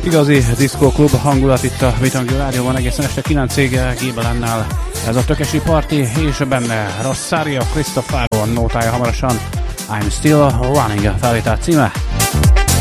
Igazi diszkóklub hangulat itt a Vitangő Rádióban egészen este 9-ig Gébelennel. Ez a Tökesi Party, és benne Rosario Cristofaro nótája hamarosan I'm Still Running felvételt címe.